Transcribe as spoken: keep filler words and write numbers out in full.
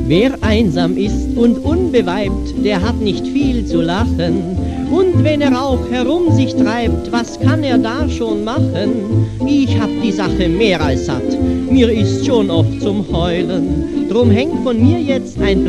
Wer einsam ist und unbeweibt, der hat nicht viel zu lachen. Und wenn er auch herum sich treibt, was kann er da schon machen? Ich hab die Sache mehr als satt, mir ist schon oft zum Heulen. Drum hängt von mir jetzt ein